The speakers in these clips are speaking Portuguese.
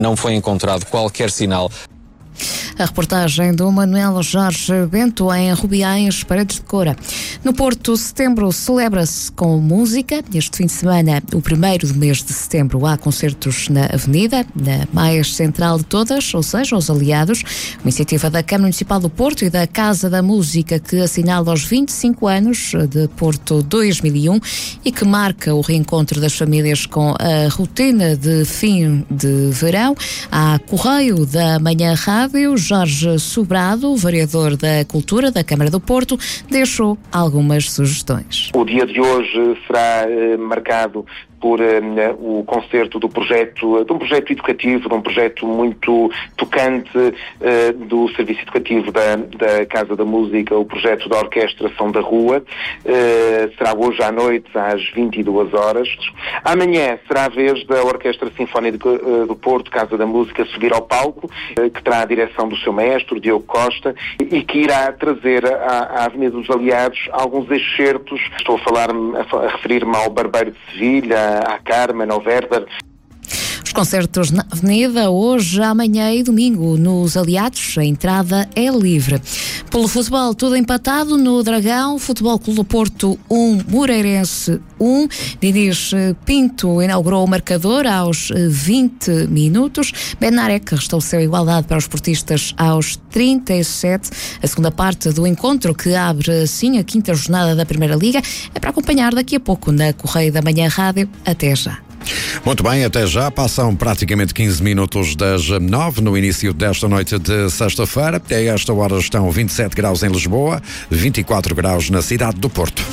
Não foi encontrado qualquer sinal. A reportagem do Manuel Jorge Bento em Rubiães, Paredes de Coura. No Porto, setembro celebra-se com música. Este fim de semana, o primeiro do mês de setembro, há concertos na Avenida, na mais central de todas, ou seja, os Aliados. Uma iniciativa da Câmara Municipal do Porto e da Casa da Música que assinala os 25 anos de Porto 2001 e que marca o reencontro das famílias com a rotina de fim de verão. Há Correio da Manhã Rádio. Jorge Sobrado, vereador da Cultura da Câmara do Porto, deixou algumas sugestões. O dia de hoje será marcado por o concerto de um projeto educativo, de um projeto muito tocante do Serviço Educativo da Casa da Música, o projeto da Orquestra Som da Rua. Será hoje à noite, às 22 horas. Amanhã será a vez da Orquestra Sinfónica do Porto, Casa da Música, subir ao palco, que terá a direção do seu maestro, Diogo Costa, e que irá trazer à Avenida dos Aliados alguns excertos. Estou a referir-me ao Barbeiro de Sevilha, à Carmen, ao Werther. Os concertos na Avenida, hoje, amanhã e domingo. Nos Aliados, a entrada é livre. Pelo futebol, tudo empatado no Dragão. Futebol Clube do Porto 1, Moreirense 1. Diniz Pinto inaugurou o marcador aos 20 minutos. Benarek restabeleceu a igualdade para os portistas aos 37. A segunda parte do encontro, que abre assim a quinta jornada da Primeira Liga, é para acompanhar daqui a pouco na Correio da Manhã Rádio. Até já. Muito bem, até já. Passam praticamente 15 minutos das 9 no início desta noite de sexta-feira. A esta hora estão 27 graus em Lisboa, 24 graus na cidade do Porto.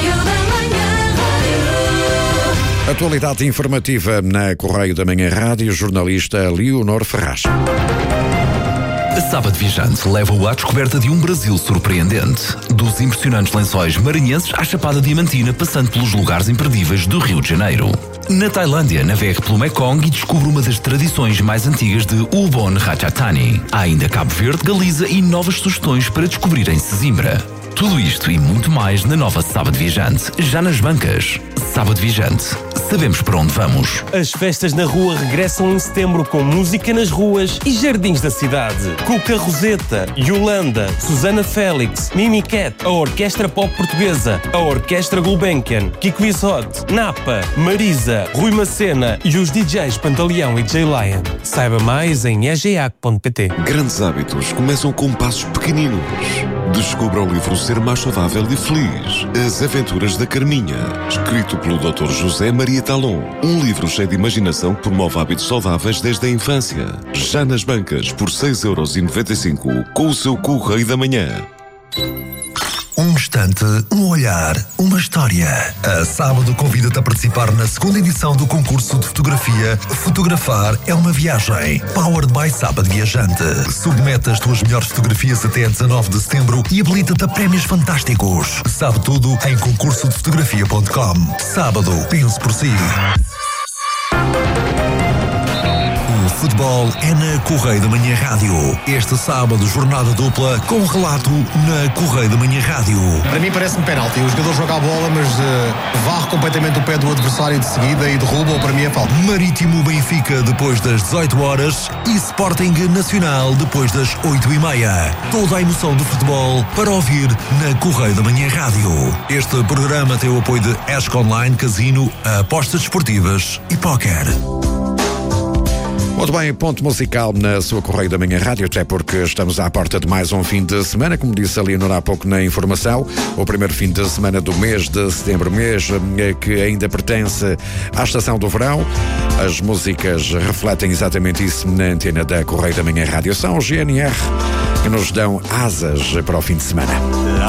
Atualidade informativa na Correio da Manhã Rádio, jornalista Leonor Ferraz. A Sábado Viajante leva-o à descoberta de um Brasil surpreendente. Dos impressionantes lençóis maranhenses à Chapada Diamantina, passando pelos lugares imperdíveis do Rio de Janeiro. Na Tailândia, navegue pelo Mekong e descubra uma das tradições mais antigas de Ubon Ratchathani. Há ainda Cabo Verde, Galiza e novas sugestões para descobrir em Sesimbra. Tudo isto e muito mais na nova Sábado Viajante, já nas bancas. Sábado Viajante. Sabemos para onde vamos. As festas na rua regressam em setembro com música nas ruas e jardins da cidade. Cuca Roseta, Yolanda, Susana Félix, Mimi Cat, a Orquestra Pop Portuguesa, a Orquestra Gulbenkian, Kiko Isote, Napa, Marisa, Rui Macena e os DJs Pantaleão e J-Lion. Saiba mais em egeac.pt. Grandes hábitos começam com passos pequeninos. Descubra o livro Ser Mais Saudável e Feliz. As Aventuras da Carminha, escrito pelo Dr. José Maria Talon. Um livro cheio de imaginação que promove hábitos saudáveis desde a infância. Já nas bancas por 6,95€ com o seu Correio da Manhã. Um instante, um olhar, uma história. A Sábado convida-te a participar na segunda edição do concurso de fotografia Fotografar é uma Viagem. Powered by Sábado Viajante. Submete as tuas melhores fotografias até 19 de setembro e habilita-te a prémios fantásticos. Sabe tudo em concursodefotografia.com. Sábado, pense por si. O futebol é na Correio da Manhã Rádio. Este sábado, jornada dupla com relato na Correio da Manhã Rádio. Para mim parece-me penalti. O jogador joga a bola, mas varre completamente o pé do adversário de seguida e derruba, ou para mim é falta. Marítimo Benfica depois das 18 horas e Sporting Nacional depois das 8h30. Toda a emoção do futebol para ouvir na Correio da Manhã Rádio. Este programa tem o apoio de ESC Online, Casino, apostas desportivas e póquer. Muito bem, ponto musical na sua Correio da Manhã Rádio, até porque estamos à porta de mais um fim de semana, como disse a Leonor há pouco na informação, o primeiro fim de semana do mês de setembro, mês que ainda pertence à estação do verão. As músicas refletem exatamente isso na antena da Correio da Manhã Rádio. São os GNR que nos dão asas para o fim de semana.